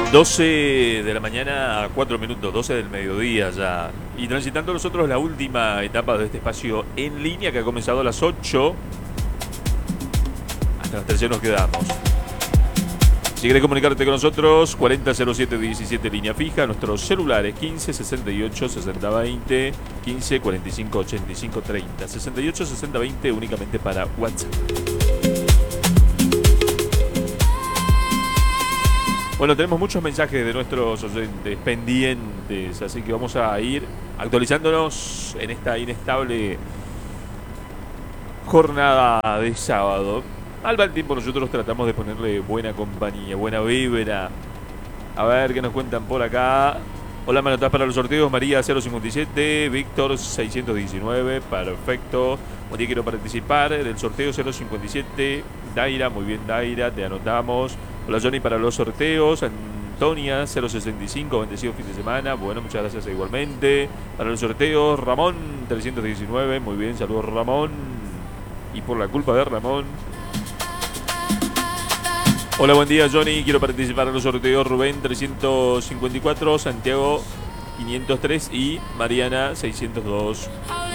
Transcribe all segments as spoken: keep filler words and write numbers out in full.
doce de la mañana a cuatro minutos, doce del mediodía ya. Y transitando nosotros la última etapa de este espacio en línea que ha comenzado a las ocho. Hasta las trece nos quedamos. Si querés comunicarte con nosotros, cuarenta cero siete diecisiete línea fija, nuestros celulares quince sesenta y ocho sesenta veinte, quince cuarenta y cinco ochenta y cinco treinta, sesenta y ocho sesenta veinte únicamente para WhatsApp. Bueno, tenemos muchos mensajes de nuestros oyentes pendientes, así que vamos a ir actualizándonos en esta inestable jornada de sábado. Al mal tiempo nosotros tratamos de ponerle buena compañía, buena vibra. A ver qué nos cuentan por acá. Hola, me anotás para los sorteos. María cero cincuenta y siete, Víctor seiscientos diecinueve, perfecto. Buen día, quiero participar del sorteo cero cincuenta y siete. Daira, muy bien Daira, te anotamos. Hola Johnny, para los sorteos. Antonia cero sesenta y cinco, bendecido fin de semana. Bueno, muchas gracias igualmente. Para los sorteos, Ramón trescientos diecinueve, muy bien, saludos Ramón. Y por la culpa de Ramón. Hola, buen día Johnny, quiero participar en los sorteos. Rubén trescientos cincuenta y cuatro, Santiago quinientos tres y Mariana seiscientos dos.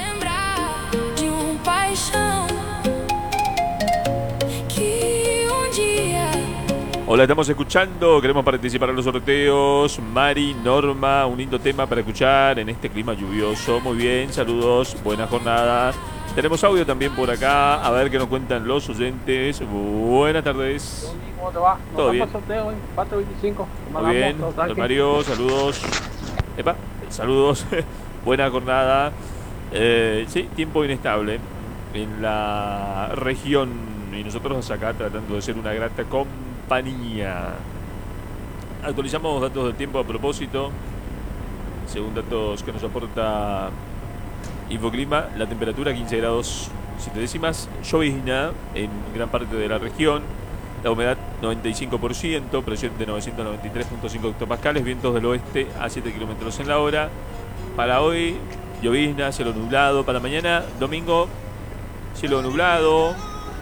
Hola, estamos escuchando, queremos participar en los sorteos. Mari, Norma, un lindo tema para escuchar en este clima lluvioso. Muy bien, saludos, buena jornada. Tenemos audio también por acá, a ver qué nos cuentan los oyentes. Buenas tardes. ¿Cómo te va? Nos ¿Todo bien? Sorteo, cuatro veinticinco. Muy bien, don Mario, saludos. Epa, saludos. Buena jornada. Eh, sí, tiempo inestable en la región y nosotros acá tratando de ser una grata compañía. Actualizamos datos del tiempo a propósito. Según datos que nos aporta Infoclima, la temperatura quince grados siete décimas, llovizna en gran parte de la región, la humedad noventa y cinco por ciento, presión de novecientos noventa y tres punto cinco hectopascales, vientos del oeste a siete kilómetros en la hora. Para hoy, llovizna, cielo nublado. Para mañana, domingo, cielo nublado.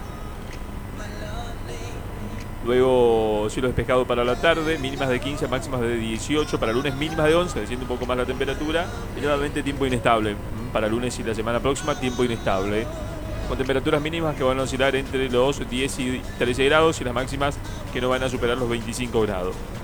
Luego cielo despejado para la tarde, mínimas de quince, máximas de dieciocho. Para lunes mínimas de once, desciende un poco más la temperatura. Y nuevamente tiempo inestable. Para lunes y la semana próxima, tiempo inestable. Con temperaturas mínimas que van a oscilar entre los diez y trece grados y las máximas que no van a superar los veinticinco grados.